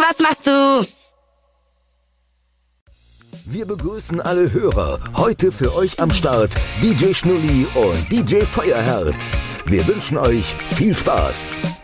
was machst du? Wir begrüßen alle Hörer. Heute für euch am Start DJ Schnulli und DJ Feuerherz. Wir wünschen euch viel Spaß.